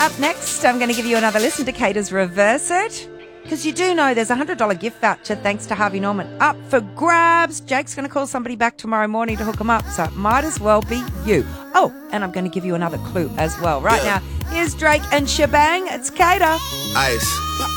Up next, I'm going to give you another listen to Cater's Reverse It. Because you do know there's a $100 gift voucher thanks to Harvey Norman up for grabs. Jake's going to call somebody back tomorrow morning to hook them up, so it might as well be you. Oh, and I'm going to give you another clue as well. Right now, here's Drake and Shebang. It's Cater. Ice.